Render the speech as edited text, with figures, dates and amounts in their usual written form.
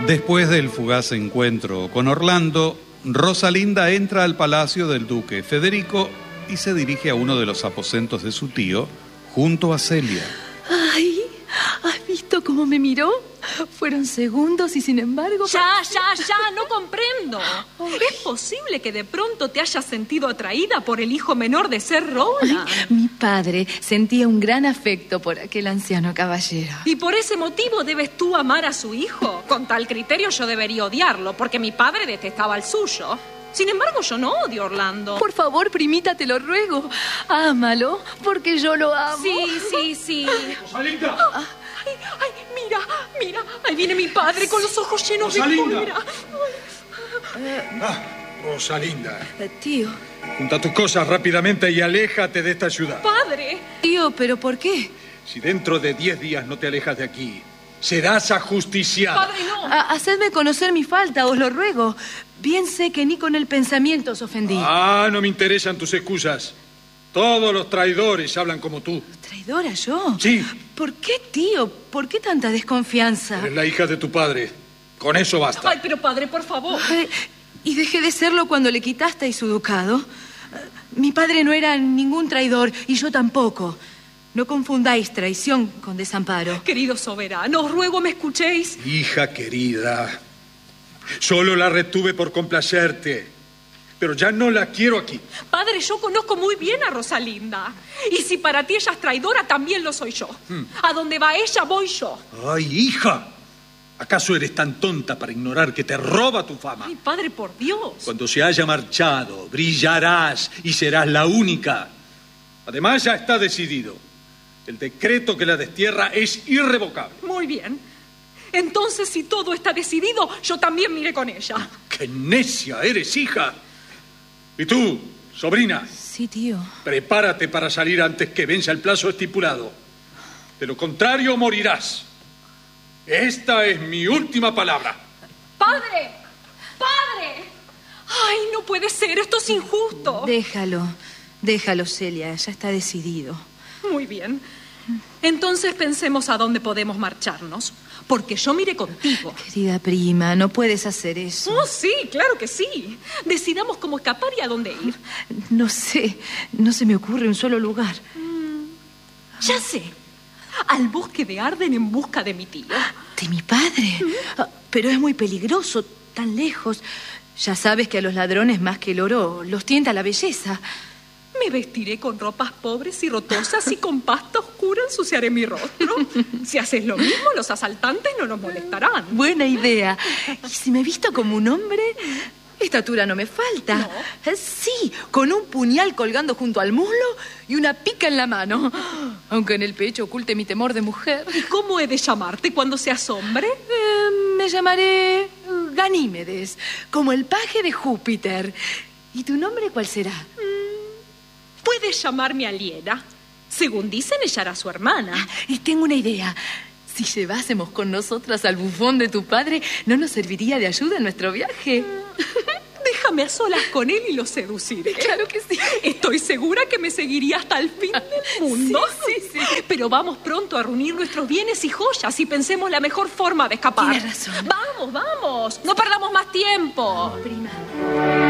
Después del fugaz encuentro con Orlando, Rosalinda entra al palacio del duque Federico y se dirige a uno de los aposentos de su tío, junto a Celia. ¡Ay! ¿Has visto cómo me miró? Fueron segundos y sin embargo... Ya, no comprendo. ¿Es posible que de pronto te hayas sentido atraída por el hijo menor de Sir Rowland? Mi padre sentía un gran afecto por aquel anciano caballero. ¿Y por ese motivo debes tú amar a su hijo? Con tal criterio yo debería odiarlo, porque mi padre detestaba al suyo. Sin embargo, yo no odio a Orlando. Por favor, primita, te lo ruego. Ámalo, porque yo lo amo. Sí. ¡Rosalinda! Ay, mira. Ahí viene mi padre con los ojos llenos Rosalinda. de cólera. Rosalinda, Tío. junta tus cosas rápidamente y aléjate de esta ciudad. Padre. Tío, ¿pero por qué? Si dentro de 10 días no te alejas de aquí, serás ajusticiada. Padre, no. Hacedme conocer mi falta, os lo ruego. Bien sé que ni con el pensamiento os ofendí. No me interesan tus excusas. Todos los traidores hablan como tú. ¿Traidora yo? Sí. ¿Por qué, tío? ¿Por qué tanta desconfianza? Eres la hija de tu padre. Con eso basta. Ay, pero padre, por favor. Y dejé de serlo cuando le quitasteis su ducado. Mi padre no era ningún traidor y yo tampoco. No confundáis traición con desamparo. Querido soberano, os ruego me escuchéis. Hija querida, solo la retuve por complacerte, pero ya no la quiero aquí. Padre, yo conozco muy bien a Rosalinda. Y si para ti ella es traidora, también lo soy yo. A donde va ella, voy yo. ¡Ay, hija! ¿Acaso eres tan tonta para ignorar que te roba tu fama? Ay, padre, por Dios. Cuando se haya marchado, brillarás y serás la única. Además, ya está decidido. El decreto que la destierra es irrevocable. Muy bien. Entonces, si todo está decidido, yo también me iré con ella. ¡Qué necia eres, hija! Y tú, sobrina, Sí, tío. prepárate para salir antes que venza el plazo estipulado. De lo contrario, morirás. Esta es mi última palabra. ¡Padre! ¡Padre! ¡Ay, no puede ser! ¡Esto es injusto! Déjalo, Celia. Ya está decidido. Muy bien. Entonces pensemos a dónde podemos marcharnos. Porque yo me iré contigo. Querida prima, no puedes hacer eso. Oh, sí, claro que sí. Decidamos cómo escapar y a dónde ir. No sé, no se me ocurre un solo lugar. Ya sé. Al bosque de Arden en busca de mi tío. ¿De mi padre? Pero es muy peligroso, tan lejos. Ya sabes que a los ladrones más que el oro los tienta la belleza. Me vestiré con ropas pobres y rotosas y con pasta oscura ensuciaré mi rostro. Si haces lo mismo, los asaltantes no nos molestarán. Buena idea. ¿Y si me visto como un hombre? Estatura no me falta. ¿No? Sí, con un puñal colgando junto al muslo y una pica en la mano. Aunque en el pecho oculte mi temor de mujer. ¿Y cómo he de llamarte cuando seas hombre? Me llamaré Ganímedes, como el paje de Júpiter. ¿Y tu nombre cuál será? Puedes llamarme Aliena. Según dicen, ella era su hermana. Y tengo una idea. Si llevásemos con nosotras al bufón de tu padre, ¿no nos serviría de ayuda en nuestro viaje? Déjame a solas con él y lo seduciré. Claro que sí. Estoy segura que me seguiría hasta el fin del mundo. Sí. Pero vamos pronto a reunir nuestros bienes y joyas y pensemos la mejor forma de escapar. Tienes razón. Vamos. No perdamos más tiempo. Prima.